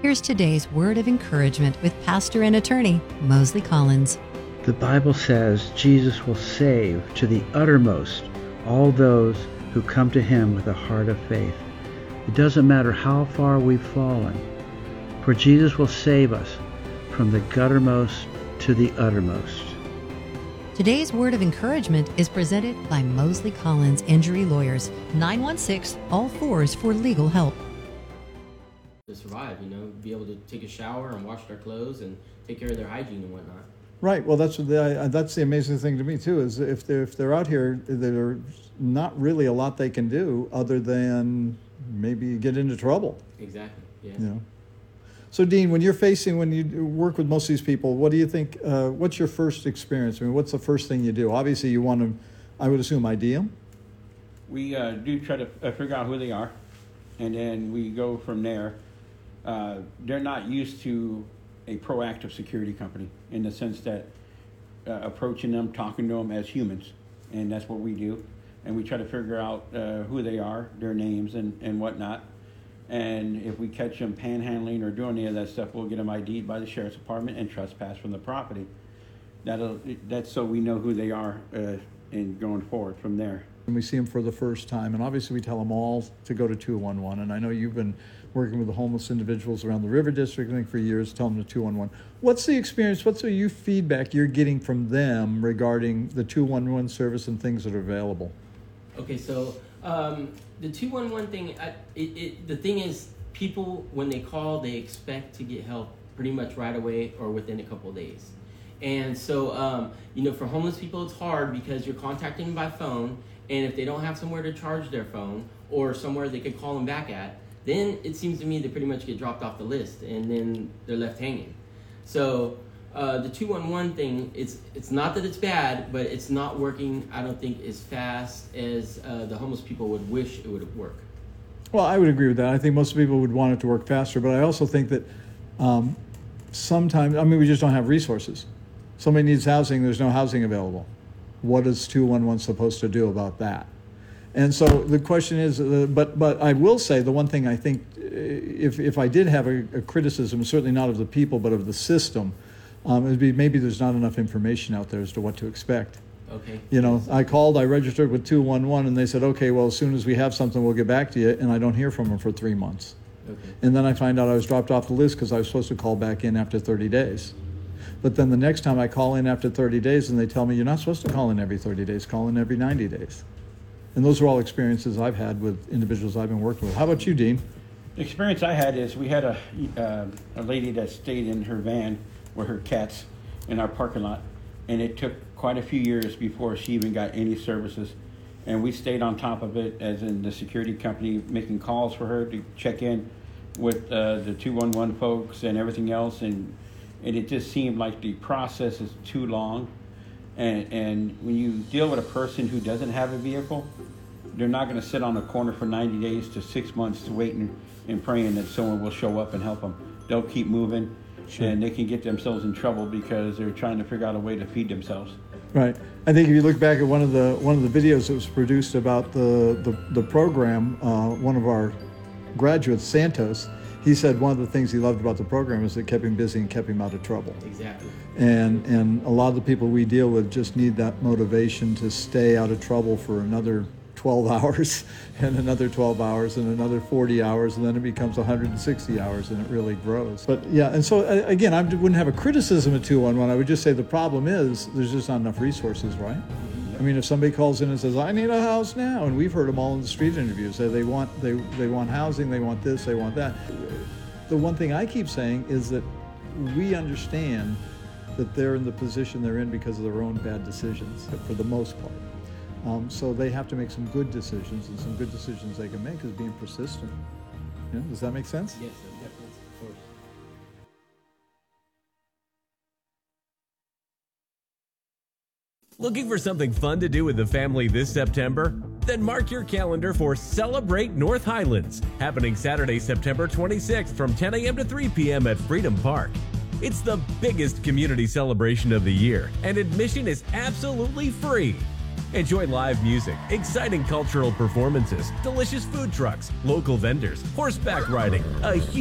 Here's today's word of encouragement with pastor and attorney Mosley Collins. The Bible says Jesus will save to the uttermost all those who come to him with a heart of faith. It doesn't matter how far we've fallen, for Jesus will save us from the guttermost to the uttermost. Today's word of encouragement is presented by Mosley Collins Injury Lawyers, 916-ALL-4s for legal help. To survive, be able to take a shower and wash their clothes and take care of their hygiene and whatnot. Right. Well, that's the amazing thing to me too. Is if they're out here, there's not really a lot they can do other than maybe get into trouble. Exactly. Yeah. So, Dean, when you work with most of these people, what do you think? What's your first experience? I mean, what's the first thing you do? Obviously, you want to, I would assume, ID them. We do try to figure out who they are, and then we go from there. They're not used to a proactive security company in the sense that approaching them, talking to them as humans, and that's what we do. And we try to figure out who they are, their names, and whatnot. And if we catch them panhandling or doing any of that stuff, we'll get them ID'd by the sheriff's department and trespass from the property. That's so we know who they are and going forward from there. And we see them for the first time, and obviously we tell them all to go to 211. And I know you've been working with the homeless individuals around the River District, I think, for years, tell them to 211. What's the experience, what's the feedback you're getting from them regarding the 211 service and things that are available? Okay, so the 211 thing, the thing is, people, when they call, they expect to get help pretty much right away or within a couple of days. And so, for homeless people, it's hard because you're contacting them by phone, and if they don't have somewhere to charge their phone or somewhere they could call them back at, then it seems to me they pretty much get dropped off the list, and then they're left hanging. So the 211 thing, it's not that it's bad, but it's not working, I don't think, as fast as the homeless people would wish it would work. Well, I would agree with that. I think most people would want it to work faster, but I also think that sometimes, we just don't have resources. Somebody needs housing, there's no housing available. What is 211 supposed to do about that? And so the question is, but I will say the one thing I think, if I did have a criticism, certainly not of the people, but of the system, it would be maybe there's not enough information out there as to what to expect. Okay. I registered with 211, and they said, okay, well, as soon as we have something, we'll get back to you, and I don't hear from them for 3 months. Okay. And then I find out I was dropped off the list because I was supposed to call back in after 30 days. But then the next time I call in after 30 days, and they tell me, you're not supposed to call in every 30 days, call in every 90 days. And those are all experiences I've had with individuals I've been working with. How about you, Dean? The experience I had is we had a lady that stayed in her van with her cats in our parking lot, and it took quite a few years before she even got any services. And we stayed on top of it, as in the security company making calls for her to check in with the 211 folks and everything else, and it just seemed like the process is too long. And when you deal with a person who doesn't have a vehicle, they're not going to sit on a corner for 90 days to 6 months waiting and praying that someone will show up and help them. They'll keep moving, sure. And they can get themselves in trouble because they're trying to figure out a way to feed themselves. Right. I think if you look back at one of the videos that was produced about the program, one of our graduates, Santos, he said one of the things he loved about the program is it kept him busy and kept him out of trouble. Exactly. And a lot of the people we deal with just need that motivation to stay out of trouble for another 12 hours and another 12 hours and another 40 hours, and then it becomes 160 hours, and it really grows. But yeah, and so again, I wouldn't have a criticism of 211. I would just say the problem is there's just not enough resources, right? I mean, if somebody calls in and says, I need a house now, and we've heard them all in the street interviews, say they want housing, they want this, they want that. The one thing I keep saying is that we understand that they're in the position they're in because of their own bad decisions, for the most part. So they have to make some good decisions, and some good decisions they can make is being persistent. Does that make sense? Yes, definitely, of course. Looking for something fun to do with the family this September? Then mark your calendar for Celebrate North Highlands, happening Saturday, September 26th from 10 a.m. to 3 p.m. at Freedom Park. It's the biggest community celebration of the year, and admission is absolutely free. Enjoy live music, exciting cultural performances, delicious food trucks, local vendors, horseback riding, a huge